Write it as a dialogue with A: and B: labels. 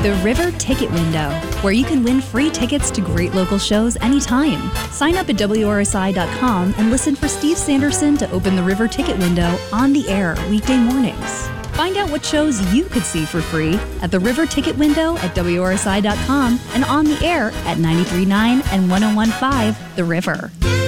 A: The River Ticket Window, where you can win free tickets to great local shows anytime. Sign up at WRSI.com and listen for Steve Sanderson to open the River Ticket Window on the air weekday mornings. Find out what shows you could see for free at the River Ticket Window at WRSI.com and on the air at 93.9 and 101.5 The River.